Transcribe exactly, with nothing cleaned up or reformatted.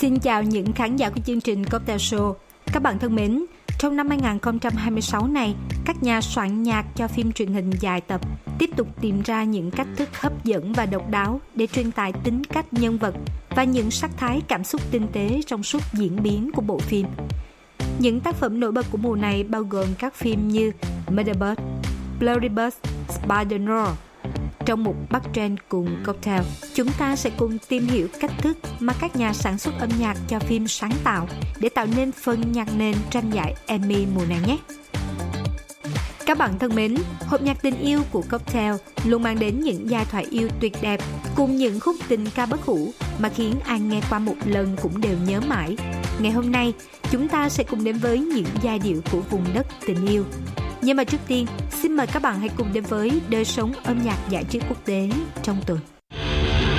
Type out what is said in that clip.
Xin chào những khán giả của chương trình Cocktail Show. Các bạn thân mến, trong năm hai không hai sáu này, các nhà soạn nhạc cho phim truyền hình dài tập tiếp tục tìm ra những cách thức hấp dẫn và độc đáo để truyền tải tính cách nhân vật và những sắc thái cảm xúc tinh tế trong suốt diễn biến của bộ phim. Những tác phẩm nổi bật của mùa này bao gồm các phim như Murderbird, Pluribus, Spider-Noir. Trong một bắt trend cùng Cocktail, chúng ta sẽ cùng tìm hiểu cách thức mà các nhà sản xuất âm nhạc cho phim sáng tạo để tạo nên phần nhạc nền tranh giải Emmy mùa này nhé. Các bạn thân mến, hộp nhạc tình yêu của Cocktail luôn mang đến những giai thoại yêu tuyệt đẹp cùng những khúc tình ca bất hủ mà khiến ai nghe qua một lần cũng đều nhớ mãi. Ngày hôm nay, chúng ta sẽ cùng đến với những giai điệu của vùng đất tình yêu. Nhưng mà trước tiên, xin mời các bạn hãy cùng đến với đời sống âm nhạc giải trí quốc tế trong tuần.